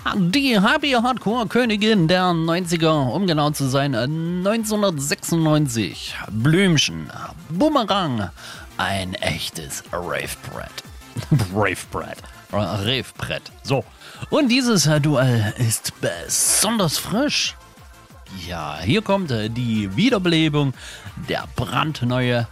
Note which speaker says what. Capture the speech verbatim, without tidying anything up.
Speaker 1: Die Happy Hardcore Königin der neunziger, um genau zu sein, neunzehnhundertsechsundneunzig. Blümchen, Bumerang, ein echtes Ravebrett. Ravebrett. Ravebrett. So. Und dieses Duell ist besonders frisch. Ja, hier kommt die Wiederbelebung der brandneue